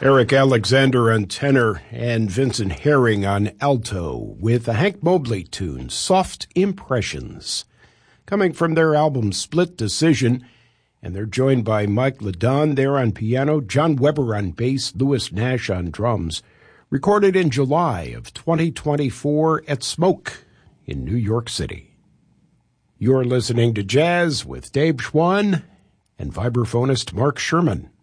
Eric Alexander on tenor and Vincent Herring on alto with a Hank Mobley tune, Soft Impressions, coming from their album Split Decision. And they're joined by Mike LeDon there on piano, John Weber on bass, Louis Nash on drums. Recorded in July of 2024 at Smoke in New York City. You're listening to Jazz with Dave Schwann and vibraphonist Mark Sherman.